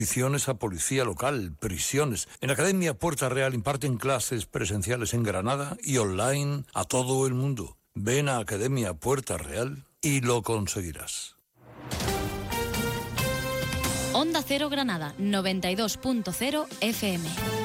Misiones a policía local, prisiones. En Academia Puerta Real imparten clases presenciales en Granada y online a todo el mundo. Ven a Academia Puerta Real y lo conseguirás. Onda Cero Granada, 92.0 FM.